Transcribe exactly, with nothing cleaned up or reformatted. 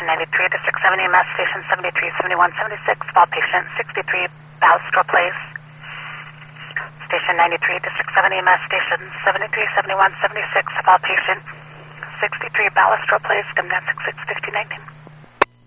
Station ninety-three, District seven E M S, Station seventy-three, seventy-one, seventy-six, fall patient, sixty-three, Balustro Place. Station ninety-three, District seven E M S, Station seventy-three, seventy-one, seventy-six, fall patient, sixty-three, Balustro Place, come down six six fifty nineteen.